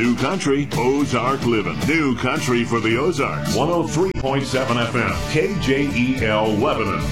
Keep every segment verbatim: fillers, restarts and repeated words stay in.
New Country, Ozark Living. New Country for the Ozarks. one oh three point seven F M, K J E L Lebanon.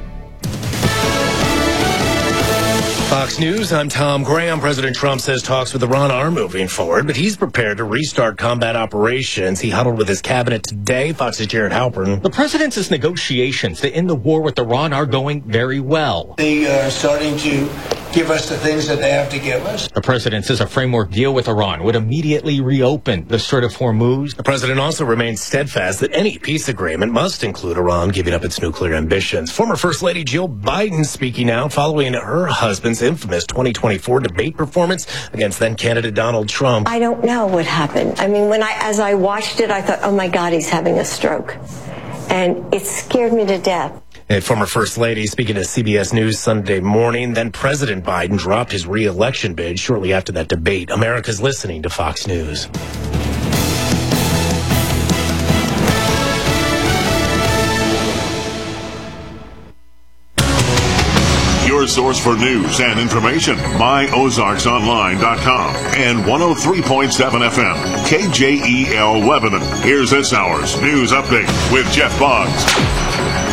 Fox News, I'm Tom Graham. President Trump says talks with Iran are moving forward, but he's prepared to restart combat operations. He huddled with his cabinet today. Fox's Jared Halpern. The president's negotiations to end the war with Iran are going very well. They are starting to give us the things that they have to give us. The president says a framework deal with Iran would immediately reopen the Strait of Hormuz. The president also remains steadfast that any peace agreement must include Iran giving up its nuclear ambitions. Former First Lady Jill Biden speaking out following her husband's infamous twenty twenty-four debate performance against then-candidate Donald Trump. I don't know what happened. I mean, when I, as I watched it, I thought, oh my God, he's having a stroke. And it scared me to death. A former First Lady speaking to C B S News Sunday morning. Then President Biden dropped his re-election bid shortly after that debate. America's listening to Fox News. Your source for news and information. my ozarks online dot com and one oh three point seven F M, K J E L Lebanon. Here's this hour's news update with Jeff Boggs.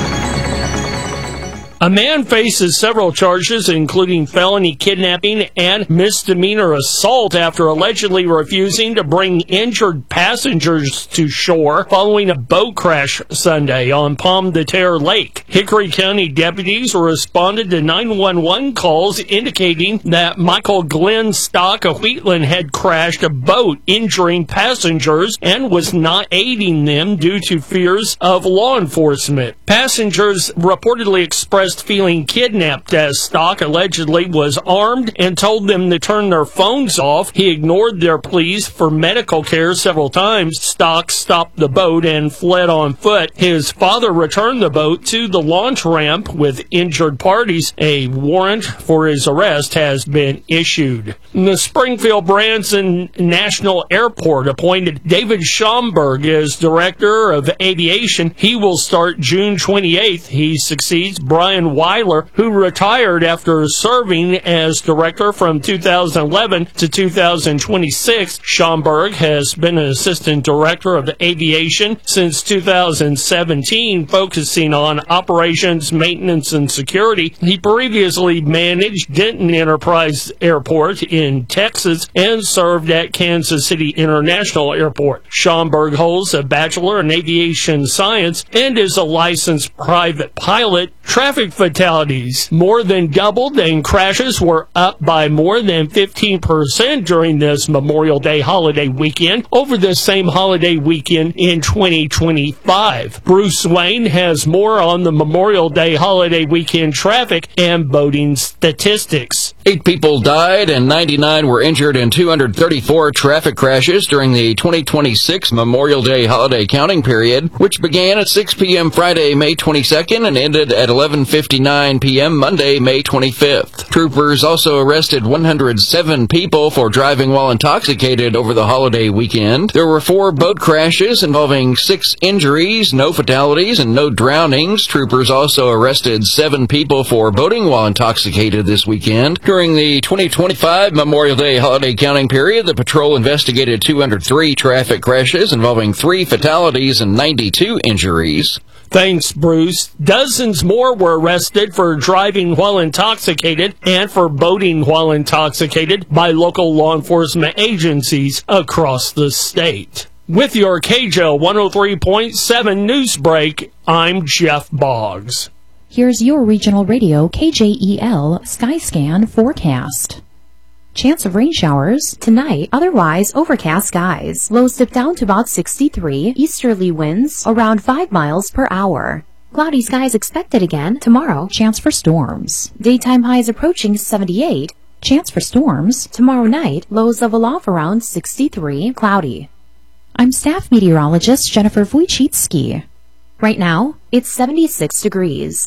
A man faces several charges, including felony kidnapping and misdemeanor assault, after allegedly refusing to bring injured passengers to shore following a boat crash Sunday on Palm de Terre Lake. Hickory County deputies responded to nine one one calls indicating that Michael Glenn Stock of Wheatland had crashed a boat, injuring passengers, and was not aiding them due to fears of law enforcement. Passengers reportedly expressed feeling kidnapped, as Stock allegedly was armed and told them to turn their phones off. He ignored their pleas for medical care several times. Stock stopped the boat and fled on foot. His father returned the boat to the launch ramp with injured parties. A warrant for his arrest has been issued. The Springfield Branson National Airport appointed David Schomburg as Director of Aviation. He will start June twenty-eighth. He succeeds Brian Weiler, who retired after serving as director from two thousand eleven to two thousand twenty-six. Schomburg has been an assistant director of aviation since two thousand seventeen, focusing on operations, maintenance, and security. He previously managed Denton Enterprise Airport in Texas and served at Kansas City International Airport. Schomburg holds a bachelor in aviation science and is a licensed private pilot. Traffic fatalities more than doubled, and crashes were up by more than fifteen percent during this Memorial Day holiday weekend over the same holiday weekend in twenty twenty-five. Bruce Wayne has more on the Memorial Day holiday weekend traffic and boating statistics. Eight people died and ninety-nine were injured in two hundred thirty-four traffic crashes during the twenty twenty-six Memorial Day holiday counting period, which began at six p.m. Friday, May twenty-second and ended at eleven fifty-nine p.m. Monday, May twenty-fifth. Troopers also arrested one hundred seven people for driving while intoxicated over the holiday weekend. There were four boat crashes involving six injuries, no fatalities, and no drownings. Troopers also arrested seven people for boating while intoxicated this weekend. During the twenty twenty-five Memorial Day holiday counting period, the patrol investigated two hundred three traffic crashes involving three fatalities and ninety-two injuries. Thanks, Bruce. Dozens more were arrested for driving while intoxicated and for boating while intoxicated by local law enforcement agencies across the state. With your K J O one oh three point seven news break, I'm Jeff Boggs. Here's your regional radio K J E L Skyscan forecast. Chance of rain showers tonight, otherwise overcast skies. Lows dip down to about sixty-three, easterly winds around five miles per hour. Cloudy skies expected again tomorrow, chance for storms. Daytime highs approaching seventy-eight, chance for storms. Tomorrow night, lows level off around sixty-three, cloudy. I'm staff meteorologist Jennifer Wojcicki. Right now, it's seventy-six degrees.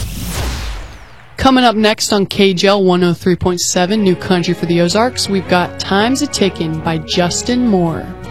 Coming up next on K J L one oh three point seven, New Country for the Ozarks, we've got Time's a Tickin' by Justin Moore.